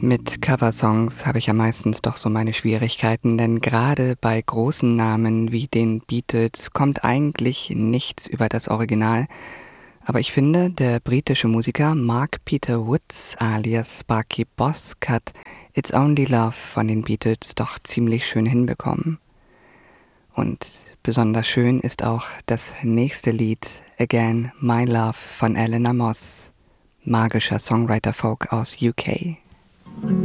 Mit Coversongs habe ich ja meistens doch so meine Schwierigkeiten, denn gerade bei großen Namen wie den Beatles kommt eigentlich nichts über das Original. Aber ich finde, der britische Musiker Mark Peter Woods alias Sparky Bosk hat It's Only Love von den Beatles doch ziemlich schön hinbekommen. Und besonders schön ist auch das nächste Lied, Again My Love von Eleanor Moss, magischer Songwriter-Folk aus UK.